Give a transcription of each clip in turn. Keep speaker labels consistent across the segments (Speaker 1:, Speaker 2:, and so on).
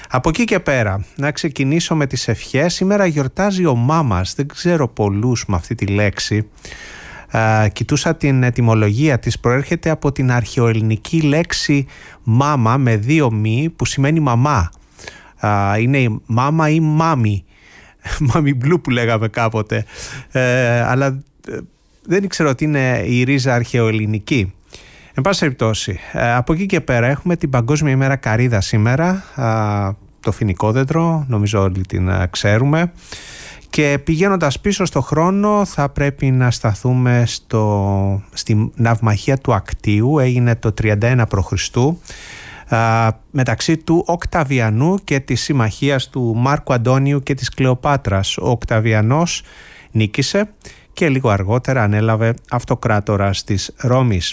Speaker 1: Από εκεί και πέρα, να ξεκινήσω με τις ευχές. Σήμερα γιορτάζει ο Μάμας, δεν ξέρω πολλούς με αυτή τη λέξη. Κοιτούσα την ετυμολογία της, προέρχεται από την αρχαιοελληνική λέξη μάμα με δύο μη που σημαίνει μαμά. Είναι η μάμα ή μάμι, μάμι μπλου που λέγαμε κάποτε, αλλά δεν ήξερα ότι είναι η ρίζα αρχαιοελληνική. Εν πάση περιπτώσει, από εκεί και πέρα έχουμε την Παγκόσμια ημέρα Καρύδα σήμερα, το φοινικόδεντρο, νομίζω όλοι την ξέρουμε. Και πηγαίνοντας πίσω στο χρόνο θα πρέπει να σταθούμε στη ναυμαχία του Ακτίου, έγινε το 31 π.Χ. Μεταξύ του Οκταβιανού και της συμμαχίας του Μάρκου Αντώνιου και της Κλεοπάτρας. Ο Οκταβιανός νίκησε και λίγο αργότερα ανέλαβε αυτοκράτορας της Ρώμης.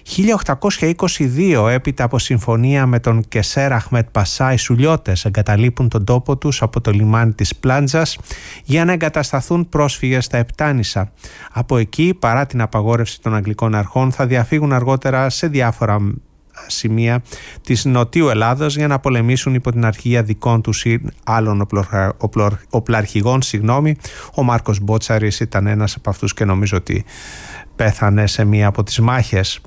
Speaker 1: 1822, έπειτα από συμφωνία με τον Κεσέρ Αχμέτ Πασά, οι Σουλιώτες εγκαταλείπουν τον τόπο τους από το λιμάνι της Πλάντζας για να εγκατασταθούν πρόσφυγες στα Επτάνησα. Από εκεί, παρά την απαγόρευση των Αγγλικών αρχών, θα διαφύγουν αργότερα σε διάφορα σημεία της Νοτιού Ελλάδος για να πολεμήσουν υπό την αρχηγία δικών τους ή άλλων οπλαρχηγών. Ο Μάρκος Μπότσαρης ήταν ένας από αυτούς και νομίζω ότι πέθανε σε μία από τις μάχες.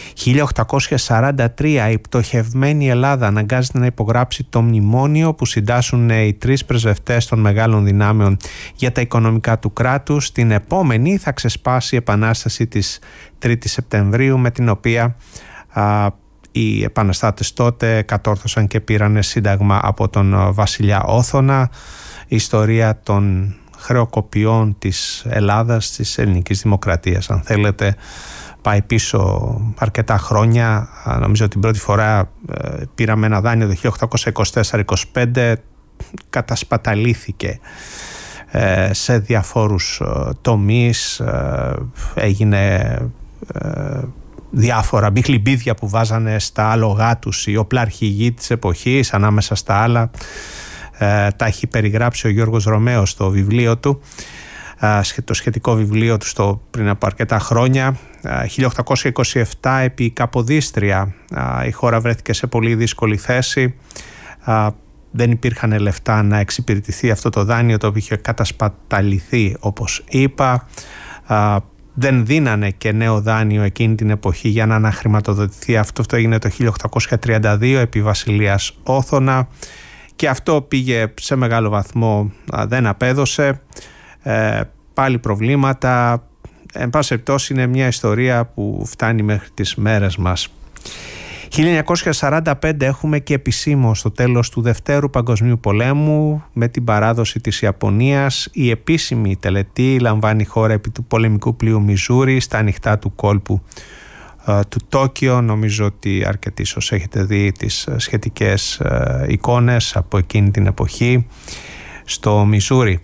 Speaker 1: 1843, η πτωχευμένη Ελλάδα αναγκάζεται να υπογράψει το μνημόνιο που συντάσσουν οι τρεις πρεσβευτές των μεγάλων δυνάμεων για τα οικονομικά του κράτους. Την επόμενη θα ξεσπάσει η επανάσταση της 3ης Σεπτεμβρίου, με την οποία οι επαναστάτες τότε κατόρθωσαν και πήραν σύνταγμα από τον βασιλιά Όθωνα. Η ιστορία των χρεοκοπιών της Ελλάδας, της ελληνικής δημοκρατίας, αν θέλετε, πάει πίσω αρκετά χρόνια. Νομίζω ότι την πρώτη φορά πήραμε ένα δάνειο το 1824-25, κατασπαταλήθηκε σε διαφόρους τομείς, έγινε διάφορα μπιχλιμπίδια που βάζανε στα άλογά τους οι οπλαρχηγοί της εποχής, ανάμεσα στα άλλα. Τα έχει περιγράψει ο Γιώργος Ρωμαίος στο βιβλίο του, το σχετικό βιβλίο του πριν από αρκετά χρόνια. 1827, επί Καποδίστρια, η χώρα βρέθηκε σε πολύ δύσκολη θέση. Δεν υπήρχαν λεφτά να εξυπηρετηθεί αυτό το δάνειο, το οποίο είχε κατασπαταληθεί, όπως είπα. Δεν δίνανε και νέο δάνειο εκείνη την εποχή για να αναχρηματοδοτηθεί αυτό. Αυτό έγινε το 1832 επί βασιλείας Όθωνα και αυτό πήγε σε μεγάλο βαθμό, δεν απέδωσε. Πάλι προβλήματα. Εν πάση περιπτώσει είναι μια ιστορία που φτάνει μέχρι τις μέρες μας. 1945 έχουμε και επισήμως το τέλος του Δευτέρου Παγκοσμίου Πολέμου με την παράδοση της Ιαπωνίας. Η επίσημη τελετή λαμβάνει χώρα επί του πολεμικού πλοίου Μιζούρι στα ανοιχτά του κόλπου του Τόκιο. Νομίζω ότι αρκετοί ίσως έχετε δει τις σχετικές εικόνες από εκείνη την εποχή στο Μιζούρι.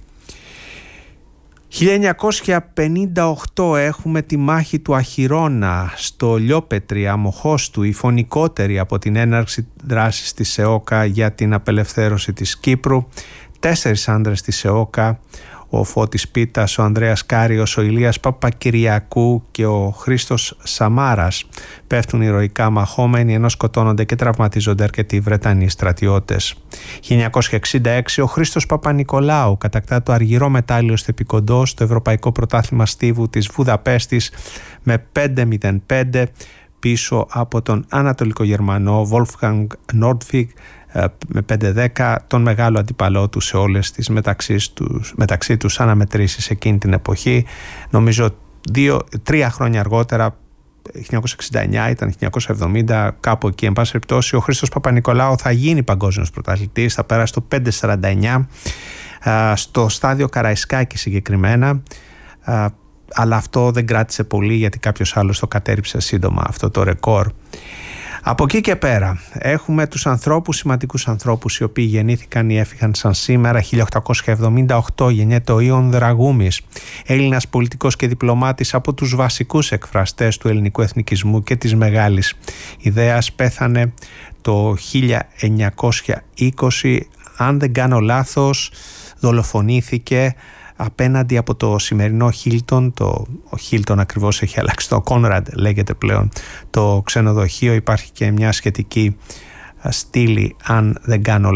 Speaker 1: 1958 έχουμε τη μάχη του Αχυρώνα στο Λιόπετρι, Αμοχώστου, η φωνικότερη από την έναρξη δράσης της ΕΟΚΑ για την απελευθέρωση της Κύπρου. 4 άνδρες της ΕΟΚΑ, ο Φώτης Πίτας, ο Ανδρέας Κάριος, ο Ηλίας Παπακυριακού και ο Χρήστος Σαμάρας πέφτουν ηρωικά μαχόμενοι, ενώ σκοτώνονται και τραυματίζονται αρκετοί Βρετανοί στρατιώτες. 1966 ο Χρήστος Παπανικολάου κατακτά το αργυρό μετάλλιο στο επικοντό στο Ευρωπαϊκό Πρωτάθλημα Στίβου της Βουδαπέστης με 5-0-5 πίσω από τον Ανατολικό Γερμανό Wolfgang Nordwig με 5-10, τον μεγάλο αντίπαλό του σε όλες τις μεταξύ τους αναμετρήσεις εκείνη την εποχή. Νομίζω 3 χρόνια αργότερα, 1969 ήταν, 1970, κάπου εκεί, εν πάση περιπτώσει, ο Χρήστος Παπανικολάου θα γίνει παγκόσμιος πρωταθλητής, θα πέρασε το 5-49 στο στάδιο Καραϊσκάκη συγκεκριμένα, αλλά αυτό δεν κράτησε πολύ γιατί κάποιος άλλος το κατέριψε σύντομα αυτό το ρεκόρ. Από εκεί και πέρα έχουμε τους ανθρώπους, σημαντικούς ανθρώπους οι οποίοι γεννήθηκαν ή έφυγαν σαν σήμερα. 1878 γεννιέται ο Ιων Δραγούμης, Έλληνας πολιτικός και διπλωμάτης, από τους βασικούς εκφραστές του ελληνικού εθνικισμού και της μεγάλης ιδέας. Πέθανε το 1920, αν δεν κάνω λάθος δολοφονήθηκε απέναντι από το σημερινό Χίλτον. Ο Χίλτον ακριβώς έχει αλλάξει, το Κόνραντ λέγεται πλέον το ξενοδοχείο. Υπάρχει και μια σχετική στήλη, αν δεν κάνω